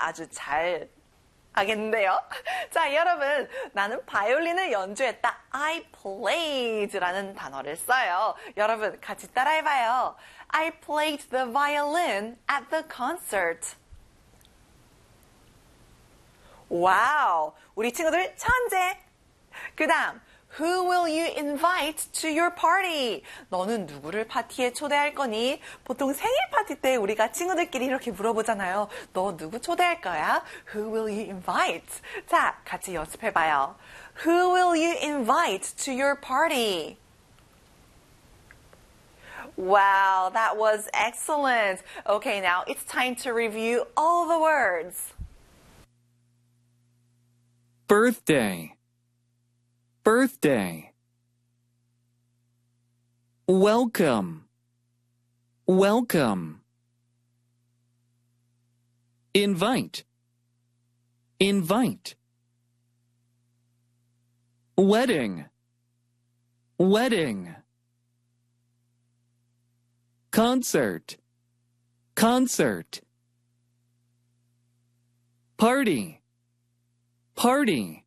아주 잘 알겠는데요. 자, 여러분, 나는 바이올린을 연주했다. I played라는 단어를 써요. 여러분, 같이 따라해봐요. I played the violin at the concert. 와우, 우리 친구들 천재. 그 다음, Who will you invite to your party? 너는 누구를 파티에 초대할 거니? 보통 생일 파티 때 우리가 친구들끼리 이렇게 물어보잖아요. 너 누구 초대할 거야? Who will you invite? 자, 같이 연습해봐요. Who will you invite to your party? Wow, that was excellent. Okay, now it's time to review all the words. Birthday. Birthday. Welcome. Welcome. Invite. Invite. Wedding. Wedding. Concert. Concert. Party. Party.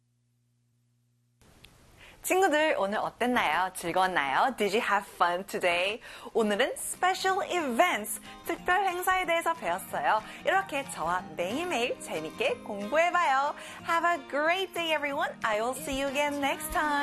친구들 오늘 어땠나요? 즐거웠나요? Did you have fun today? 오늘은 special events, 특별 행사에 대해서 배웠어요. 이렇게 저와 매일매일 재밌게 공부해봐요. Have a great day everyone. I will see you again next time.